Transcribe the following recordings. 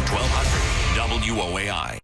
1200 WOAI.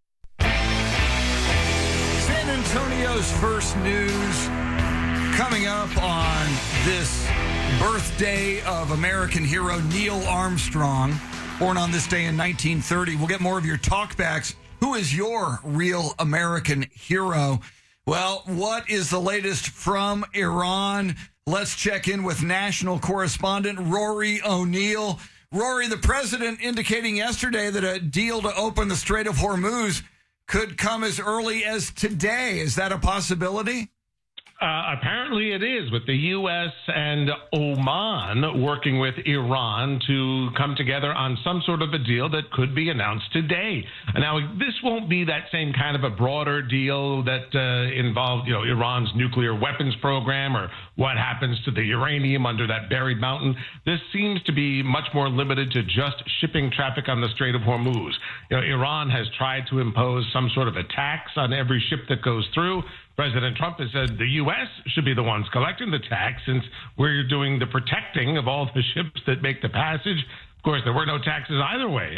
San Antonio's first news coming up on this birthday of American hero Neil Armstrong, born on this day in 1930. We'll get more of your talkbacks. Who is your real American hero? Well, what is the latest from Iran? Let's check in with national correspondent Rory O'Neill. Rory, the president indicating yesterday that a deal to open the Strait of Hormuz could come as early as today. Is that a possibility? Apparently it is, with the U.S. and Oman working with Iran to come together on some sort of a deal that could be announced today. Now, this won't be that same kind of a broader deal that involved, Iran's nuclear weapons program or what happens to the uranium under that buried mountain. This seems to be much more limited to just shipping traffic on the Strait of Hormuz. Iran has tried to impose some sort of a tax on every ship that goes through. President Trump has said the U.S. should be the ones collecting the tax since we're doing the protecting of all the ships that make the passage. Of course, there were no taxes either way,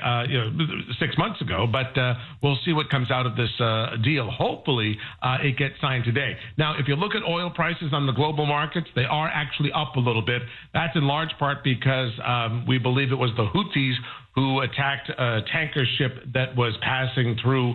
6 months ago, but we'll see what comes out of this deal. Hopefully, it gets signed today. Now, if you look at oil prices on the global markets, they are actually up a little bit. That's in large part because we believe it was the Houthis who attacked a tanker ship that was passing through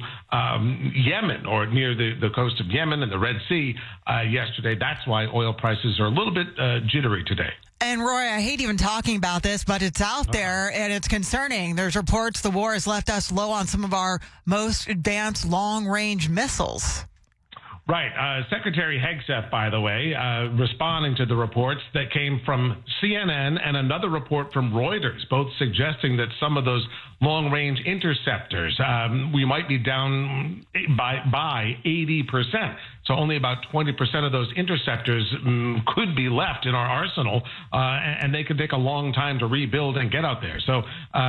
Yemen or near the coast of Yemen and the Red Sea yesterday. That's why oil prices are a little bit jittery today. And Roy, I hate even talking about this, but it's out there and it's concerning. There's reports the war has left us low on some of our most advanced long-range missiles. Right. Secretary Hegseth, by the way, responding to the reports that came from CNN and another report from Reuters, both suggesting that some of those long-range interceptors, we might be down by 80%. So only about 20% of those interceptors could be left in our arsenal, and they could take a long time to rebuild and get out there. So,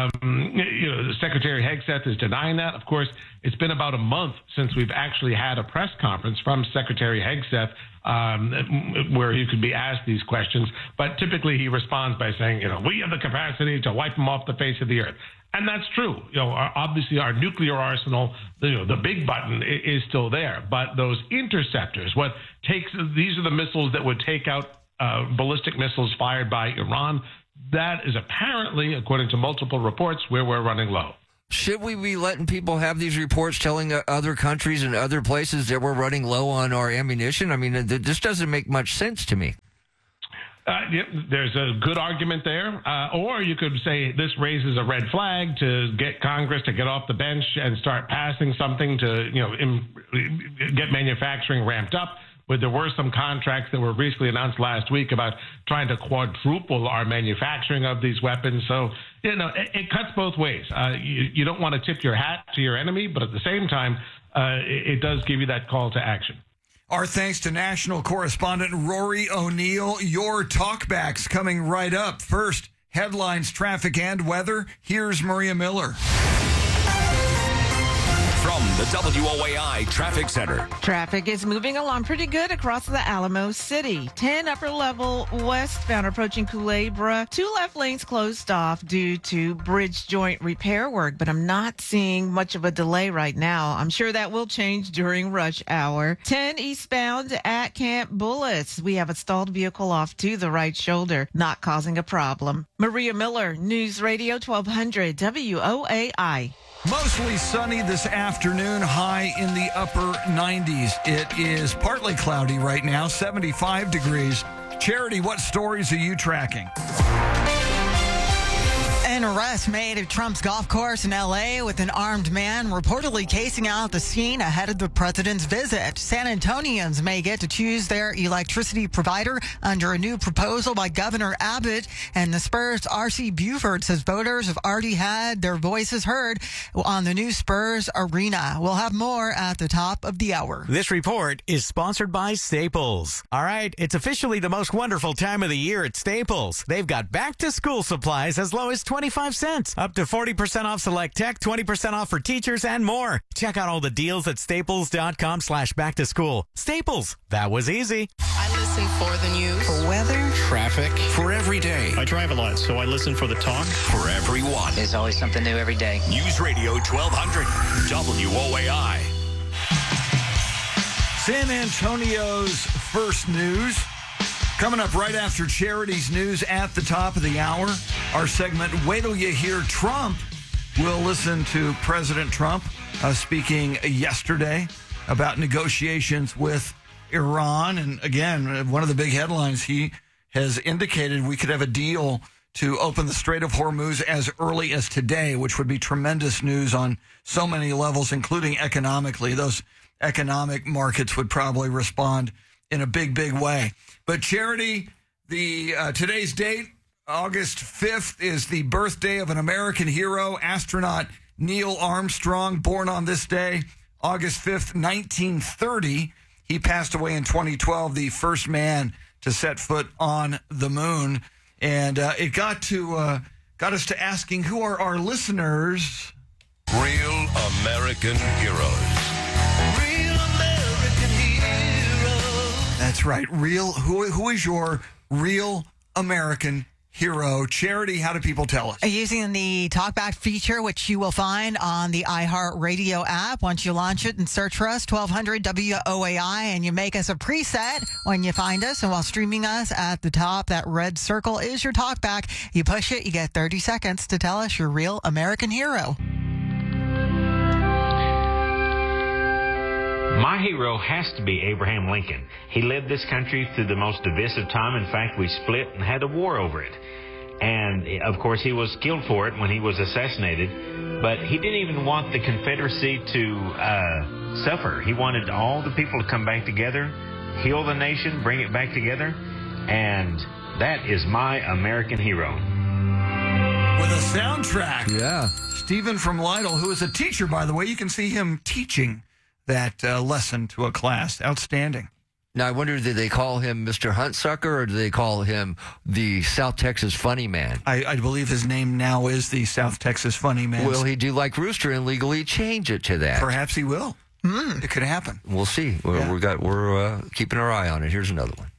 Secretary Hegseth is denying that. Of course, it's been about a month since we've actually had a press conference from Secretary Hegseth where he could be asked these questions. But typically he responds by saying, we have the capacity to wipe them off the face of the earth. And that's true. Obviously our nuclear arsenal, the big button is still there. But those interceptors, these are the missiles that would take out ballistic missiles fired by Iran. That is apparently, according to multiple reports, where we're running low. Should we be letting people have these reports telling other countries and other places that we're running low on our ammunition? I mean, this doesn't make much sense to me. There's a good argument there. Or you could say this raises a red flag to get Congress to get off the bench and start passing something to, get manufacturing ramped up. But there were some contracts that were recently announced last week about trying to quadruple our manufacturing of these weapons. So, it cuts both ways. You don't want to tip your hat to your enemy, but at the same time, it does give you that call to action. Our thanks to national correspondent Rory O'Neill. Your talkbacks coming right up. First, headlines, traffic, and weather. Here's Maria Miller. From the WOAI Traffic Center. Traffic is moving along pretty good across the Alamo City. 10 upper level westbound approaching Culebra. 2 left lanes closed off due to bridge joint repair work, but I'm not seeing much of a delay right now. I'm sure that will change during rush hour. 10 eastbound at Camp Bullis. We have a stalled vehicle off to the right shoulder, not causing a problem. Maria Miller, News Radio 1200 WOAI. Mostly sunny this afternoon, high in the upper 90s. It is partly cloudy right now, 75 degrees. Charity, what stories are you tracking? An arrest made at Trump's golf course in L.A. with an armed man reportedly casing out the scene ahead of the president's visit. San Antonians may get to choose their electricity provider under a new proposal by Governor Abbott, and the Spurs' R.C. Buford says voters have already had their voices heard on the new Spurs arena. We'll have more at the top of the hour. This report is sponsored by Staples. All right, it's officially the most wonderful time of the year at Staples. They've got back-to-school supplies as low as 20% 25 cents. Up to 40% off select tech, 20% off for teachers, and more. Check out all the deals at staples.com/back to school. Staples. That was easy. I listen for the news, For weather, Traffic for every day. I drive a lot, so I listen for the talk. For everyone. There's always something new every day. News Radio 1200. WOAI. San Antonio's first news. Coming up right after Charity's news at the top of the hour. Our segment, Wait Till You Hear Trump. We'll listen to President Trump speaking yesterday about negotiations with Iran. And again, one of the big headlines, he has indicated we could have a deal to open the Strait of Hormuz as early as today, which would be tremendous news on so many levels, including economically. Those economic markets would probably respond in a big, big way. But Charity, today's date, August 5th, is the birthday of an American hero, astronaut Neil Armstrong, born on this day, August 5th, 1930. He passed away in 2012, the first man to set foot on the moon. And it got us to asking, who are our listeners? Real American heroes. That's right. Who is your real American hero? Charity, how do people tell us? using the TalkBack feature, which you will find on the iHeartRadio app. Once you launch it and search for us, 1200 WOAI, and you make us a preset when you find us. And while streaming us at the top, that red circle is your TalkBack. You push it, you get 30 seconds to tell us your real American hero. My hero has to be Abraham Lincoln. He led this country through the most divisive time. In fact, we split and had a war over it. And, of course, he was killed for it when he was assassinated. But he didn't even want the Confederacy to suffer. He wanted all the people to come back together, heal the nation, bring it back together. And that is my American hero. With a soundtrack. Yeah. Stephen from Lytle, who is a teacher, by the way. You can see him teaching that lesson to a class. Outstanding. Now, I wonder, did they call him Mr. Huntsucker, or do they call him the South Texas Funny Man? I believe his name now is the South Texas Funny Man. Will he do like Rooster and legally change it to that? Perhaps he will. It could happen. We'll see. We're keeping our eye on it. Here's another one.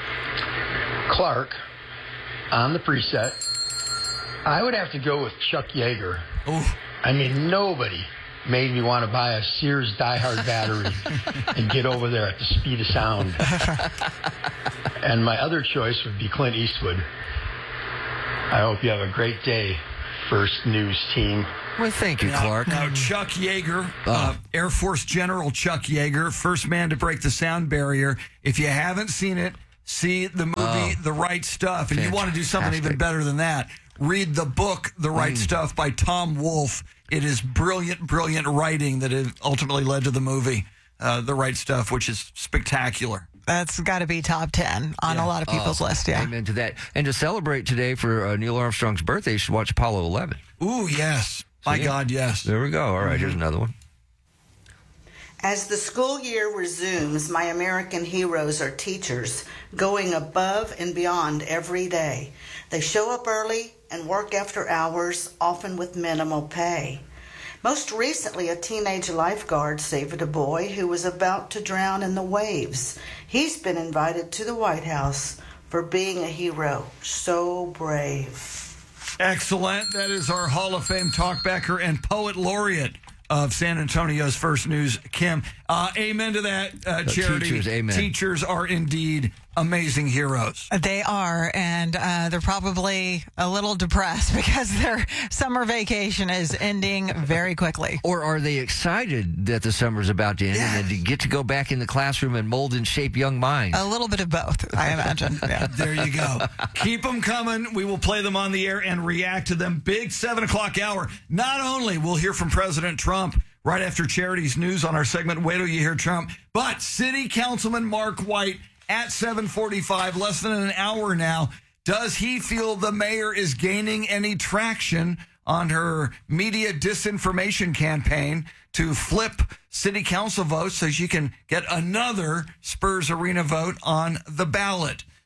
Clark, on the preset, I would have to go with Chuck Yeager. Ooh. I mean, nobody made me want to buy a Sears Die-Hard battery and get over there at the speed of sound. And my other choice would be Clint Eastwood. I hope you have a great day, First News team. Well, thank you, Clark. Now, Chuck Yeager, Air Force General Chuck Yeager, first man to break the sound barrier. If you haven't seen it, see the movie The Right Stuff. And you want to do something even better than that, read the book The Right Stuff by Tom Wolfe. It is brilliant, brilliant writing that ultimately led to the movie The Right Stuff, which is spectacular. That's got to be top 10 on a lot of people's list, yeah. Amen to that. And to celebrate today for Neil Armstrong's birthday, you should watch Apollo 11. Ooh, yes. My God, yes. There we go. All right, here's another one. As the school year resumes, my American heroes are teachers, going above and beyond every day. They show up early and work after hours, often with minimal pay. Most recently, a teenage lifeguard saved a boy who was about to drown in the waves. He's been invited to the White House for being a hero. So brave. Excellent. That is our Hall of Fame talkbacker and poet laureate of San Antonio's First News, Kim. Amen to that, Charity. Teachers, amen. Teachers are indeed amazing heroes. They are, and they're probably a little depressed because their summer vacation is ending very quickly. Or are they excited that the summer's about to end and to get to go back in the classroom and mold and shape young minds? A little bit of both, I imagine. Yeah. There you go. Keep them coming. We will play them on the air and react to them. Big 7 o'clock hour. Not only we'll hear from President Trump right after Charity's news on our segment, Wait Till You Hear Trump, but City Councilman Mark White at 7:45, less than an hour now. Does he feel the mayor is gaining any traction on her media disinformation campaign to flip city council votes so she can get another Spurs Arena vote on the ballot?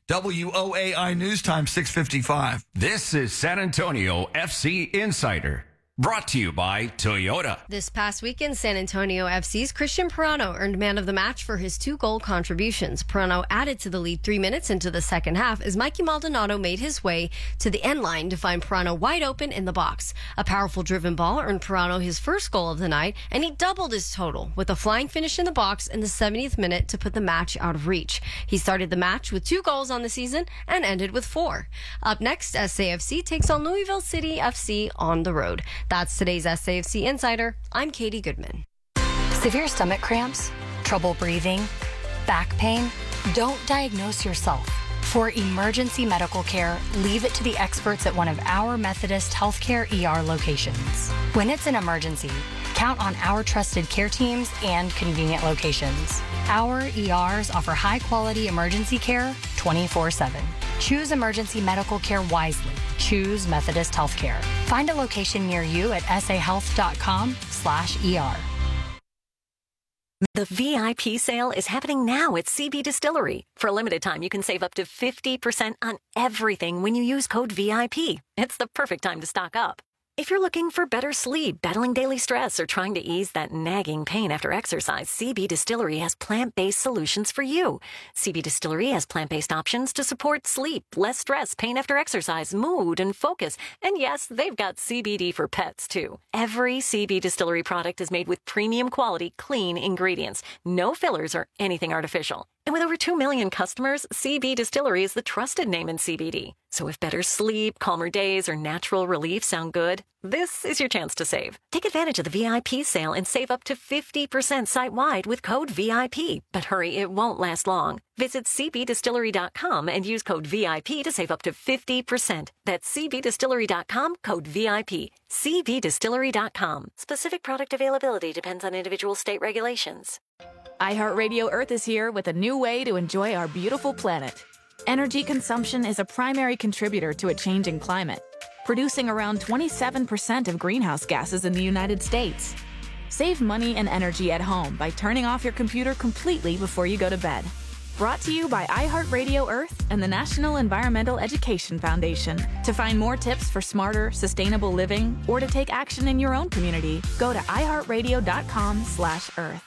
WOAI News Time 6:55. This is San Antonio FC Insider. Brought to you by Toyota. This past weekend, San Antonio FC's Christian Pirano earned man of the match for his 2-goal contributions. Pirano added to the lead 3 minutes into the second half as Mikey Maldonado made his way to the end line to find Pirano wide open in the box. A powerful driven ball earned Pirano his first goal of the night, and he doubled his total with a flying finish in the box in the 70th minute to put the match out of reach. He started the match with 2 goals on the season and ended with 4. Up next, SAFC takes on Louisville City FC on the road. That's today's SAFC Insider. I'm Katie Goodman. Severe stomach cramps, trouble breathing, back pain? Don't diagnose yourself. For emergency medical care, leave it to the experts at one of our Methodist Healthcare ER locations. When it's an emergency, count on our trusted care teams and convenient locations. Our ERs offer high-quality emergency care 24/7. Choose emergency medical care wisely. Choose Methodist Healthcare. Find a location near you at sahealth.com/ER. The VIP sale is happening now at CB Distillery. For a limited time, you can save up to 50% on everything when you use code VIP. It's the perfect time to stock up. If you're looking for better sleep, battling daily stress, or trying to ease that nagging pain after exercise, CB Distillery has plant-based solutions for you. CB Distillery has plant-based options to support sleep, less stress, pain after exercise, mood, and focus. And yes, they've got CBD for pets, too. Every CB Distillery product is made with premium quality, clean ingredients. No fillers or anything artificial. And with over 2 million customers, CB Distillery is the trusted name in CBD. So if better sleep, calmer days, or natural relief sound good, this is your chance to save. Take advantage of the VIP sale and save up to 50% site-wide with code VIP. But hurry, it won't last long. Visit cbdistillery.com and use code VIP to save up to 50%. That's cbdistillery.com, code VIP. cbdistillery.com. Specific product availability depends on individual state regulations. iHeartRadio Earth is here with a new way to enjoy our beautiful planet. Energy consumption is a primary contributor to a changing climate, producing around 27% of greenhouse gases in the United States. Save money and energy at home by turning off your computer completely before you go to bed. Brought to you by iHeartRadio Earth and the National Environmental Education Foundation. To find more tips for smarter, sustainable living, or to take action in your own community, go to iHeartRadio.com/Earth.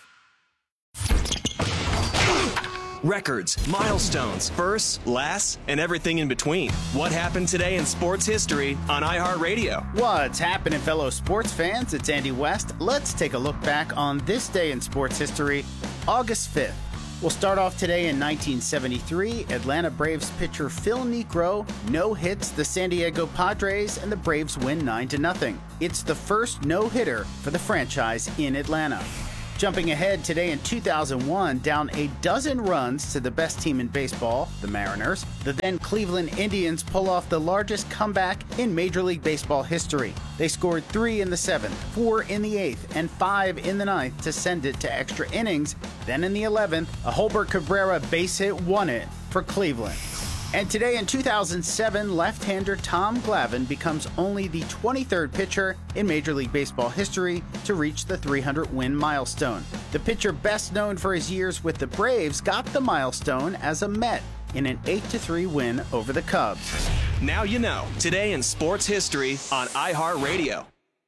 Records, milestones, firsts, lasts, and everything in between. What happened today in sports history on iHeartRadio? What's happening, fellow sports fans? It's Andy West. Let's take a look back on this day in sports history, August 5th. We'll start off today in 1973. Atlanta Braves pitcher Phil Niekro no-hits the San Diego Padres, and the Braves win 9-0. It's the first no-hitter for the franchise in Atlanta. Jumping ahead today in 2001, down a dozen runs to the best team in baseball, the Mariners, the then Cleveland Indians pull off the largest comeback in Major League Baseball history. They scored 3 in the 7th, 4 in the 8th, and 5 in the 9th to send it to extra innings. Then in the 11th, a Holbert Cabrera base hit won it for Cleveland. And today in 2007, left-hander Tom Glavine becomes only the 23rd pitcher in Major League Baseball history to reach the 300-win milestone. The pitcher best known for his years with the Braves got the milestone as a Met in an 8-3 win over the Cubs. Now you know, today in sports history on iHeartRadio.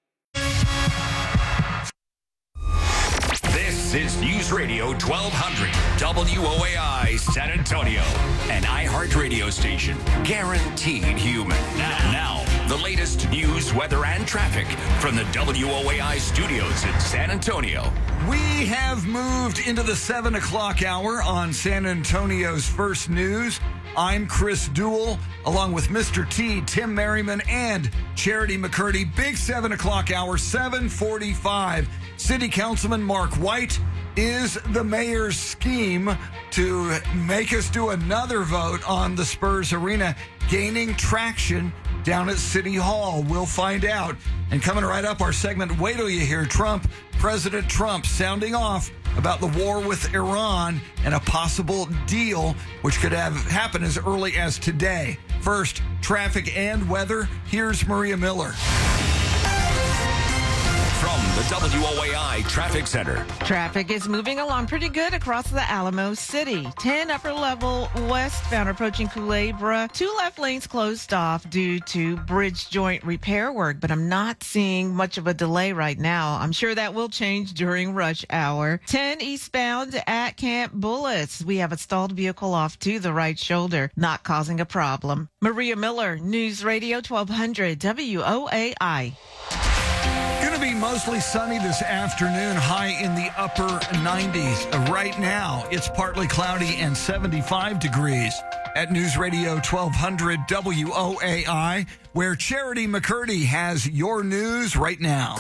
This is News Radio 1200, WOAI San Antonio, an iHeart radio station, guaranteed human. Now, the latest news, weather, and traffic from the WOAI studios in San Antonio. We have moved into the 7 o'clock hour on San Antonio's First News. I'm Chris Duell, along with Mr. T, Tim Merriman, and Charity McCurdy. Big 7 o'clock hour, 7:45. City Councilman Mark White is the mayor's scheme to make us do another vote on the Spurs Arena gaining traction down at City Hall. We'll find out. And coming right up, our segment, Wait Till You Hear Trump. President Trump sounding off about the war with Iran and a possible deal which could have happened as early as today. First, traffic and weather. Here's Maria Miller. From the WOAI Traffic Center. Traffic is moving along pretty good across the Alamo City. 10 upper level westbound approaching Culebra. 2 left lanes closed off due to bridge joint repair work, but I'm not seeing much of a delay right now. I'm sure that will change during rush hour. 10 eastbound at Camp Bullets. We have a stalled vehicle off to the right shoulder, not causing a problem. Maria Miller, News Radio 1200 WOAI. Going to be mostly sunny this afternoon, high in the upper 90s. Right now, it's partly cloudy and 75 degrees at News Radio 1200 WOAI, where Charity McCurdy has your news right now.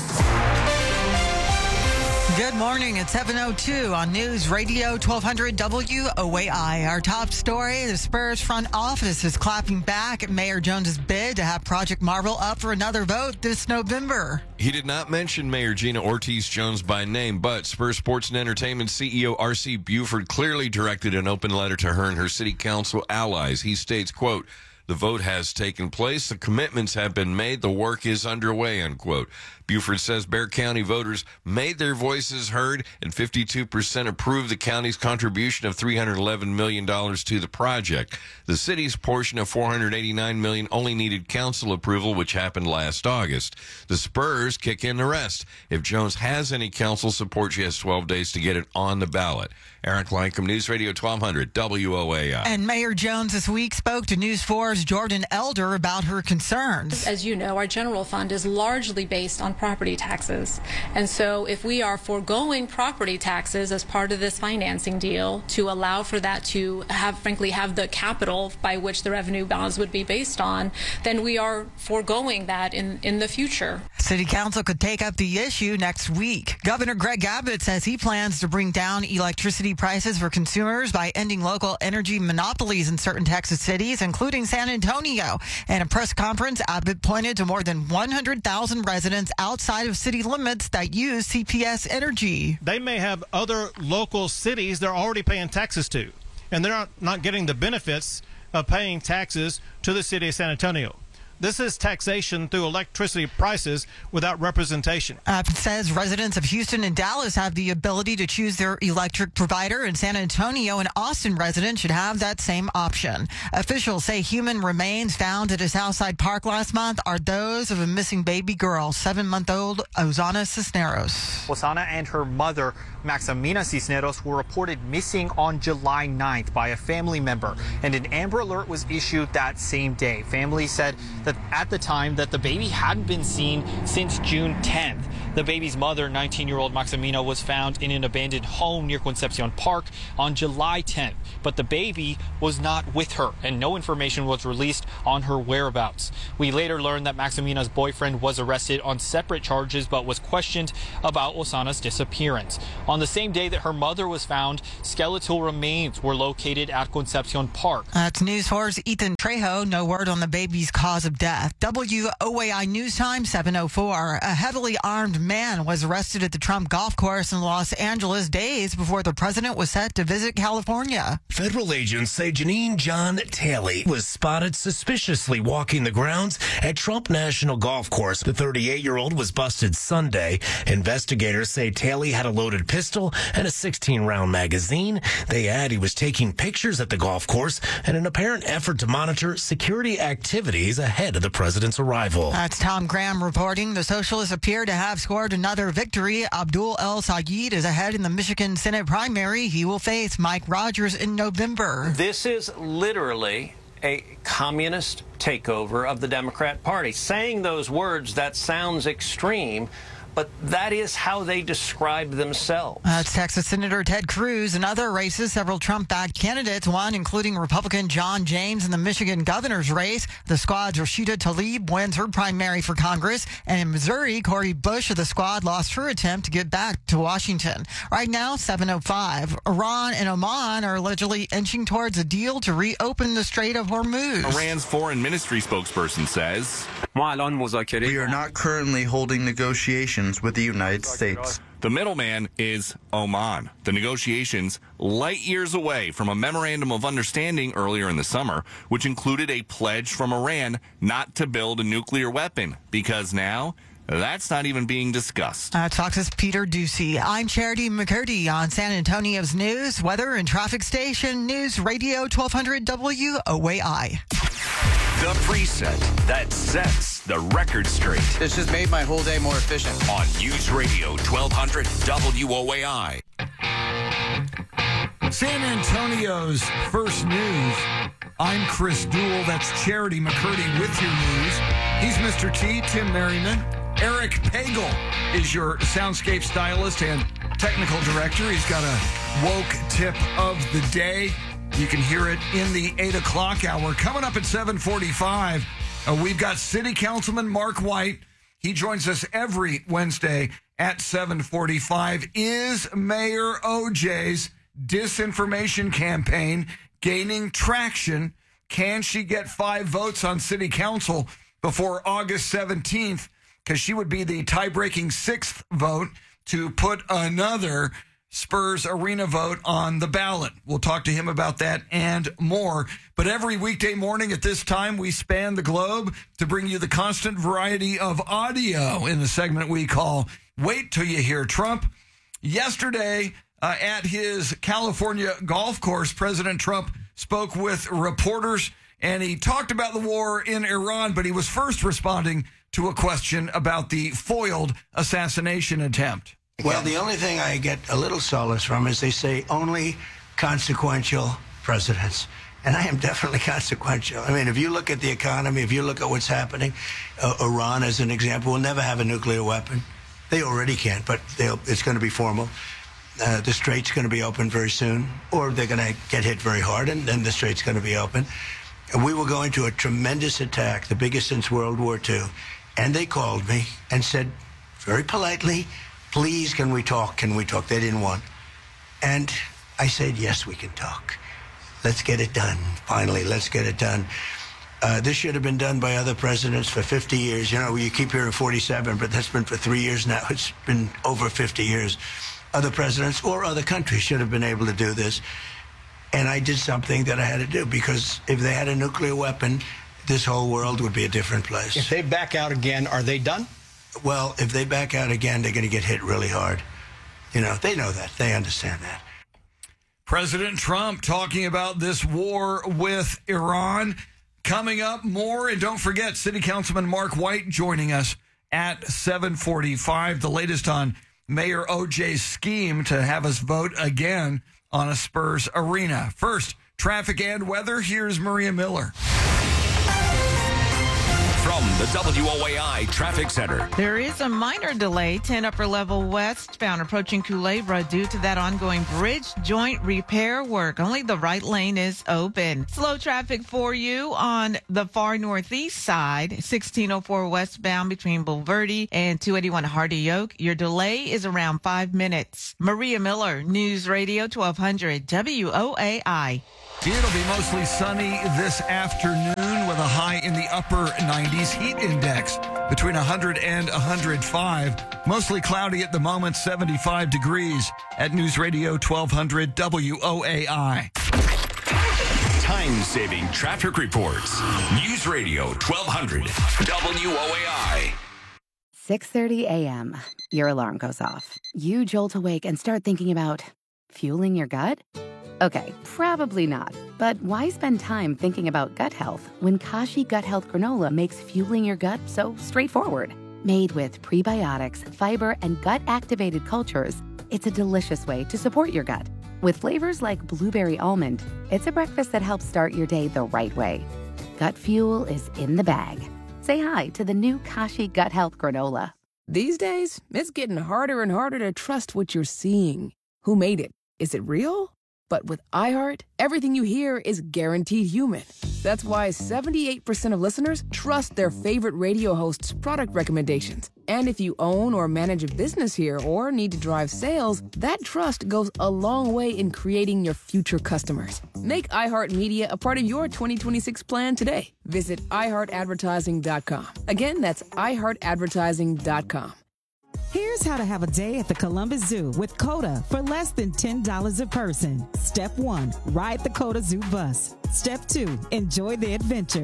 Good morning. It's 7:02 on News Radio 1200 WOAI. Our top story, the Spurs front office is clapping back at Mayor Jones's bid to have Project Marvel up for another vote this November. He did not mention Mayor Gina Ortiz-Jones by name, but Spurs Sports and Entertainment CEO R.C. Buford clearly directed an open letter to her and her city council allies. He states, quote, "The vote has taken place. The commitments have been made. The work is underway," unquote. Buford says Bexar County voters made their voices heard, and 52% approved the county's contribution of $311 million to the project. The city's portion of $489 million only needed council approval, which happened last August. The Spurs kick in the rest. If Jones has any council support, she has 12 days to get it on the ballot. Eric Lankham, News Radio 1200 WOAI. And Mayor Jones this week spoke to News 4's Jordan Elder about her concerns. As you know, our general fund is largely based on property taxes. And so if we are foregoing property taxes as part of this financing deal to allow for that to have the capital by which the revenue balance would be based on, then we are foregoing that in the future. City Council could take up the issue next week. Governor Greg Abbott says he plans to bring down electricity prices for consumers by ending local energy monopolies in certain Texas cities, including San Antonio. In a press conference, Abbott pointed to more than 100,000 residents outside of city limits that use CPS Energy. They may have other local cities they're already paying taxes to, and they're not getting the benefits of paying taxes to the city of San Antonio. This is taxation through electricity prices without representation. Abbott says residents of Houston and Dallas have the ability to choose their electric provider. In San Antonio, and Austin residents should have that same option. Officials say human remains found at a Southside Park last month are those of a missing baby girl, 7-month-old Osana Cisneros. Osana and her mother, Maximina Cisneros, were reported missing on July 9th by a family member, and an Amber Alert was issued that same day. Family said that at the time that the baby hadn't been seen since June 10th. The baby's mother, 19-year-old Maximina, was found in an abandoned home near Concepcion Park on July 10th, but the baby was not with her, and no information was released on her whereabouts. We later learned that Maximina's boyfriend was arrested on separate charges but was questioned about Osana's disappearance. On the same day that her mother was found, skeletal remains were located at Concepcion Park. That's News 4's Ethan Trejo. No word on the baby's cause of death. WOAI News Time 7:04. A heavily armed man was arrested at the Trump golf course in Los Angeles days before the president was set to visit California. Federal agents say Janine John Taylor was spotted suspiciously walking the grounds at Trump National Golf Course. The 38-year-old was busted Sunday. Investigators say Taylor had a loaded pistol and a 16-round magazine. They add he was taking pictures at the golf course in an apparent effort to monitor security activities ahead of the president's arrival. That's Tom Graham reporting. The socialists appear to have scored another victory. Abdul El Sayed is ahead in the Michigan Senate primary. He will face Mike Rogers in November. This is literally a communist takeover of the Democrat Party. Saying those words, that sounds extreme, but that is how they describe themselves. That's Texas Senator Ted Cruz. In other races, several Trump-backed candidates won, including Republican John James in the Michigan governor's race. The Squad's Rashida Tlaib wins her primary for Congress. And in Missouri, Cori Bush of the Squad lost her attempt to get back to Washington. Right now, 7:05. Iran and Oman are allegedly inching towards a deal to reopen the Strait of Hormuz. Iran's foreign ministry spokesperson says, "We are not currently holding negotiations with the United States." The middleman is Oman. The negotiations light years away from a memorandum of understanding earlier in the summer, which included a pledge from Iran not to build a nuclear weapon, because now That's not even being discussed. Fox's Peter Ducey. I'm Charity McCurdy on San Antonio's news, weather, and traffic station, News Radio 1200 WOAI. The preset that sets the record straight. This has made my whole day more efficient. On News Radio 1200 WOAI. San Antonio's first news. I'm Chris Duell. That's Charity McCurdy with your news. He's Mr. T, Tim Merriman. Eric Pagel is your soundscape stylist and technical director. He's got a woke tip of the day. You can hear it in the 8 o'clock hour. Coming up at 7:45, we've got City Councilman Mark White. He joins us every Wednesday at 7:45. Is Mayor OJ's disinformation campaign gaining traction? Can she get 5 votes on City Council before August 17th? Because she would be the tie-breaking 6th vote to put another Spurs Arena vote on the ballot. We'll talk to him about that and more. But every weekday morning at this time, we span the globe to bring you the constant variety of audio in the segment we call Wait Till You Hear Trump. Yesterday, at his California golf course, President Trump spoke with reporters, and he talked about the war in Iran, but he was first responding to a question about the foiled assassination attempt. Well, the only thing I get a little solace from is they say only consequential presidents. And I am definitely consequential. I mean, if you look at the economy, if you look at what's happening, Iran, as an example, will never have a nuclear weapon. They already can't, but it's going to be formal. The Strait's going to be open very soon, or they're going to get hit very hard, and then the Strait's going to be open. And we were going to a tremendous attack, the biggest since World War II. And they called me and said, very politely, please, can we talk? Can we talk? They didn't want. And I said, yes, we can talk. Let's get it done. Finally, let's get it done. This should have been done by other presidents for 50 years. You know, you keep hearing 47, but that's been for 3 years now. It's been over 50 years. Other presidents or other countries should have been able to do this. And I did something that I had to do, because if they had a nuclear weapon, this whole world would be a different place. If they back out again, are they done? Well, if they back out again, they're going to get hit really hard. You know, they know that. They understand that. President Trump talking about this war with Iran. Coming up more, and don't forget, City Councilman Mark White joining us at 7:45. The latest on Mayor OJ's scheme to have us vote again on a Spurs arena. First, traffic and weather. Here's Maria Miller. From the WOAI Traffic Center. There is a minor delay, 10 upper level westbound approaching Culebra due to that ongoing bridge joint repair work. Only the right lane is open. Slow traffic for you on the far northeast side, 1604 westbound between Bulverde and 281 Hardy Oak. Your delay is around 5 minutes. Maria Miller, News Radio 1200 WOAI. It'll be mostly sunny this afternoon with a high in the upper 90s. Heat index between 100 and 105. Mostly cloudy at the moment, 75 degrees at News Radio 1200 WOAI. Time-saving traffic reports. News Radio 1200 WOAI. 6:30 a.m. Your alarm goes off. You jolt awake and start thinking about fueling your gut? Okay, probably not. But why spend time thinking about gut health when Kashi Gut Health Granola makes fueling your gut so straightforward? Made with prebiotics, fiber, and gut-activated cultures, it's a delicious way to support your gut. With flavors like blueberry almond, it's a breakfast that helps start your day the right way. Gut fuel is in the bag. Say hi to the new Kashi Gut Health Granola. These days, it's getting harder and harder to trust what you're seeing. Who made it? Is it real? But with iHeart, everything you hear is guaranteed human. That's why 78% of listeners trust their favorite radio hosts' product recommendations. And if you own or manage a business here or need to drive sales, that trust goes a long way in creating your future customers. Make iHeartMedia a part of your 2026 plan today. Visit iHeartAdvertising.com. Again, that's iHeartAdvertising.com. Here's how to have a day at the Columbus Zoo with COTA for less than $10 a person. Step 1, ride the COTA Zoo bus. Step 2, enjoy the adventure.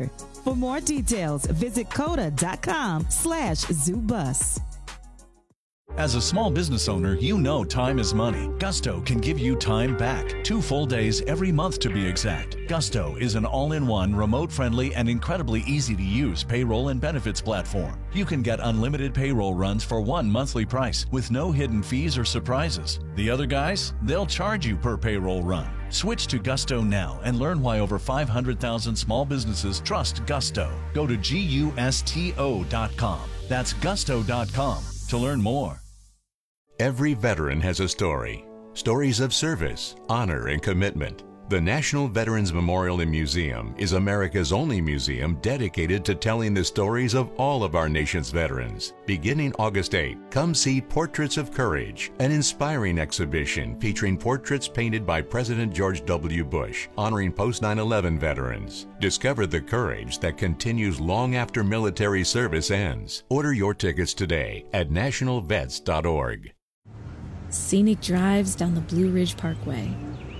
For more details, visit coda.com/zoobus. As a small business owner, you know time is money. Gusto can give you time back. 2 full days every month to be exact. Gusto is an all-in-one, remote-friendly, and incredibly easy-to-use payroll and benefits platform. You can get unlimited payroll runs for one monthly price with no hidden fees or surprises. The other guys, they'll charge you per payroll run. Switch to Gusto now and learn why over 500,000 small businesses trust Gusto. Go to GUSTO.com. That's Gusto.com to learn more. Every veteran has a story. Stories of service, honor, and commitment. The National Veterans Memorial and Museum is America's only museum dedicated to telling the stories of all of our nation's veterans. Beginning August 8, come see Portraits of Courage, an inspiring exhibition featuring portraits painted by President George W. Bush, honoring post-9/11 veterans. Discover the courage that continues long after military service ends. Order your tickets today at nationalvets.org. Scenic drives down the Blue Ridge Parkway,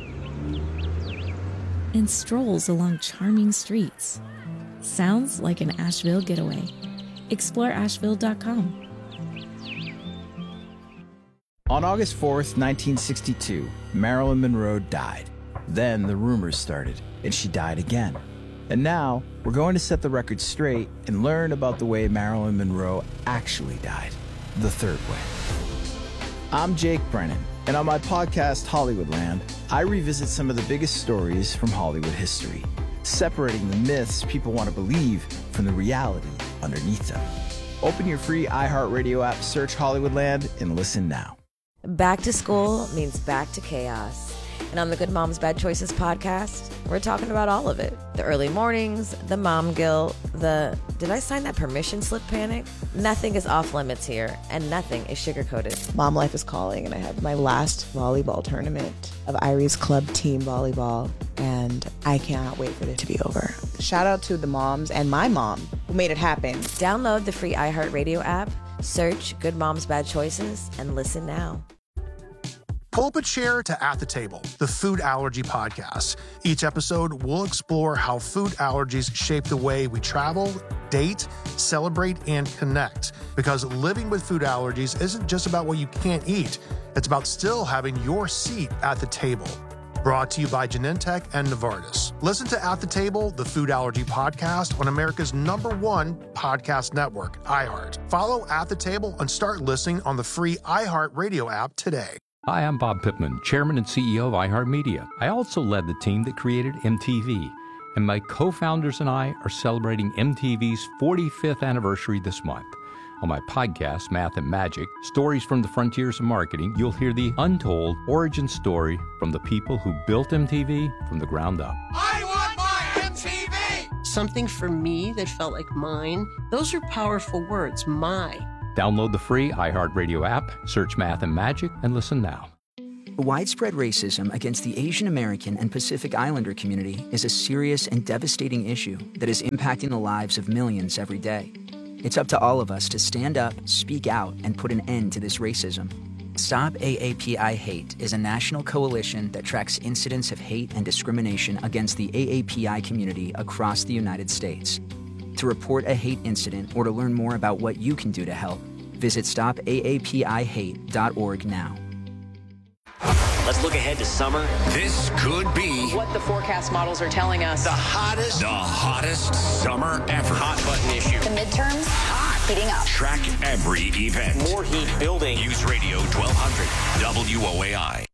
and strolls along charming streets. Sounds like an Asheville getaway. Explore Asheville.com. On August 4th, 1962, Marilyn Monroe died. Then the rumors started, and she died again. And now, we're going to set the record straight and learn about the way Marilyn Monroe actually died, the third way. I'm Jake Brennan, and on my podcast, Hollywoodland, I revisit some of the biggest stories from Hollywood history, separating the myths people want to believe from the reality underneath them. Open your free iHeartRadio app, search Hollywoodland, and listen now. Back to school means back to chaos. And on the Good Moms Bad Choices podcast, we're talking about all of it. The early mornings, the mom guilt, the did I sign that permission slip panic? Nothing is off limits here, and nothing is sugar-coated. Mom life is calling, and I have my last volleyball tournament of Irie's Club team volleyball, and I cannot wait for it to be over. Shout out to the moms and my mom who made it happen. Download the free iHeartRadio app, search Good Moms Bad Choices, and listen now. Pull up a chair to At the Table, the food allergy podcast. Each episode, we'll explore how food allergies shape the way we travel, date, celebrate, and connect. Because living with food allergies isn't just about what you can't eat. It's about still having your seat at the table. Brought to you by Genentech and Novartis. Listen to At the Table, the food allergy podcast on America's #1 podcast network, iHeart. Follow At the Table and start listening on the free iHeartRadio app today. Hi, I'm Bob Pittman, Chairman and CEO of iHeartMedia. I also led the team that created MTV, and my co-founders and I are celebrating MTV's 45th anniversary this month. On my podcast, Math and Magic, Stories from the Frontiers of Marketing, you'll hear the untold origin story from the people who built MTV from the ground up. I want my MTV! Something for me that felt like mine. Those are powerful words, my. Download the free iHeartRadio app, search Math and Magic, and listen now. Widespread racism against the Asian American and Pacific Islander community is a serious and devastating issue that is impacting the lives of millions every day. It's up to all of us to stand up, speak out, and put an end to this racism. Stop AAPI Hate is a national coalition that tracks incidents of hate and discrimination against the AAPI community across the United States. To report a hate incident or to learn more about what you can do to help, visit stopaapihate.org now. Let's look ahead to summer. This could be what the forecast models are telling us. The hottest summer ever. Hot button issue. The midterms heating up. Track every event. More heat building. News Radio 1200 WOAI.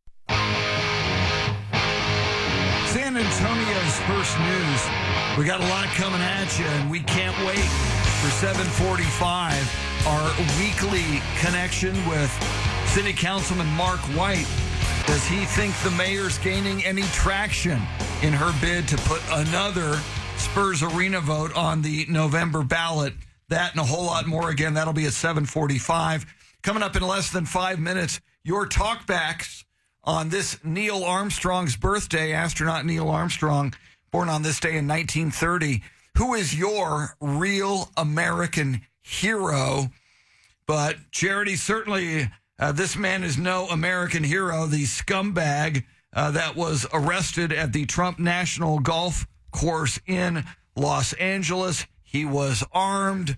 San Antonio's first news. We got a lot coming at you, and we can't wait for 7:45, our weekly connection with City Councilman Mark White. Does he think the mayor's gaining any traction in her bid to put another Spurs Arena vote on the November ballot? That and a whole lot more. Again, that'll be at 7:45. Coming up in less than 5 minutes, your talkbacks on this Neil Armstrong's birthday, astronaut Neil Armstrong, born on this day in 1930. Who is your real American hero? But Charity, certainly this man is no American hero. The scumbag that was arrested at the Trump National Golf Course in Los Angeles. He was armed.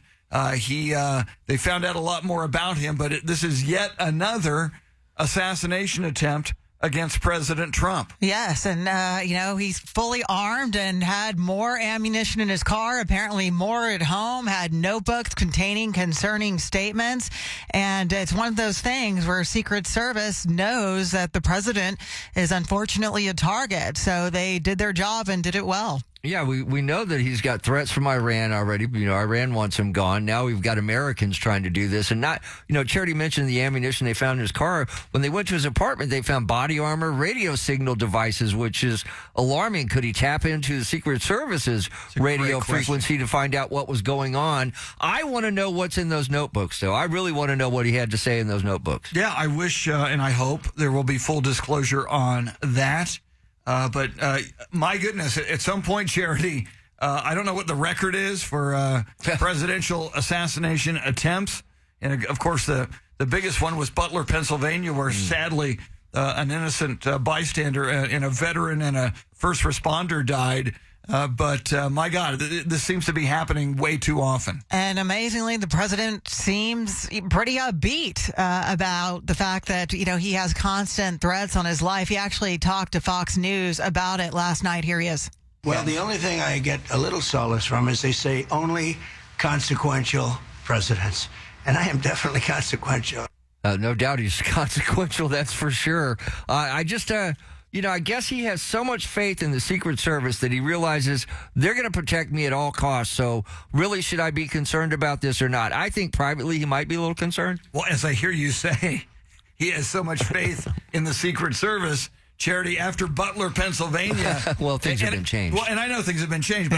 They found out a lot more about him, but this is yet another assassination attempt against President Trump. Yes, and, he's fully armed and had more ammunition in his car, apparently more at home, had notebooks containing concerning statements, and it's one of those things where Secret Service knows that the president is unfortunately a target, so they did their job and did it well. Yeah, we know that he's got threats from Iran already. Iran wants him gone. Now we've got Americans trying to do this. And Charity mentioned the ammunition they found in his car. When they went to his apartment, they found body armor, radio signal devices, which is alarming. Could he tap into the Secret Service's radio frequency to find out what was going on? I want to know what's in those notebooks, though. I really want to know what he had to say in those notebooks. Yeah, I wish and I hope there will be full disclosure on that. But my goodness, at some point, Charity, I don't know what the record is for presidential assassination attempts. And, of course, the biggest one was Butler, Pennsylvania, where sadly an innocent bystander and a veteran and a first responder died. But my God, this seems to be happening way too often. And amazingly, the president seems pretty upbeat about the fact that, he has constant threats on his life. He actually talked to Fox News about it last night. Here he is. Well, the only thing I get a little solace from is they say only consequential presidents. And I am definitely consequential. No doubt he's consequential, that's for sure. I guess he has so much faith in the Secret Service that he realizes they're going to protect me at all costs. So really, should I be concerned about this or not? I think privately he might be a little concerned. Well, as I hear you say, he has so much faith in the Secret Service, Charity, after Butler, Pennsylvania. Well, things have been changed. Well, and I know things have been changed, but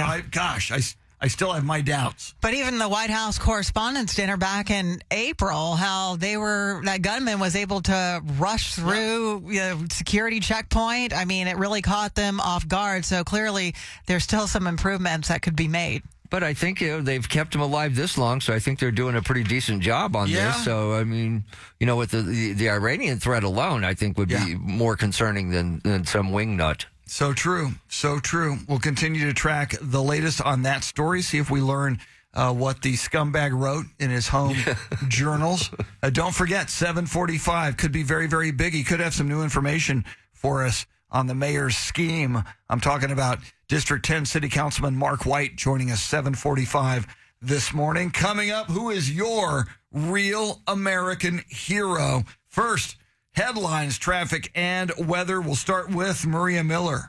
I still have my doubts. But even the White House Correspondents' Dinner back in April, how that gunman was able to rush through security checkpoint. I mean, it really caught them off guard. So clearly, there's still some improvements that could be made. But I think they've kept him alive this long, so I think they're doing a pretty decent job on this. So, I mean, with the Iranian threat alone, I think would be more concerning than some wingnut. So true. So true. We'll continue to track the latest on that story, see if we learn what the scumbag wrote in his home journals. Don't forget, 7:45 could be very, very big. He could have some new information for us on the mayor's scheme. I'm talking about District 10 City Councilman Mark White joining us 7:45 this morning. Coming up, who is your real American hero? First, headlines, traffic, and weather. We'll start with Maria Miller.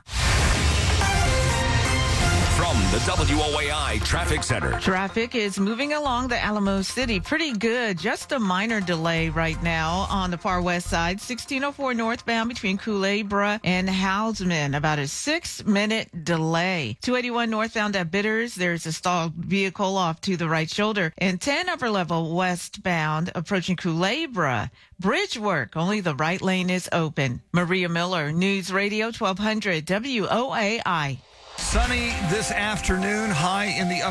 From the WOAI Traffic Center. Traffic is moving along the Alamo City pretty good. Just a minor delay right now on the far west side. 1604 northbound between Culebra and Houseman. About a 6-minute delay. 281 northbound at Bitters. There's a stalled vehicle off to the right shoulder. And 10 upper level westbound approaching Culebra. Bridge work. Only the right lane is open. Maria Miller, News Radio 1200 WOAI. Sunny this afternoon, high in the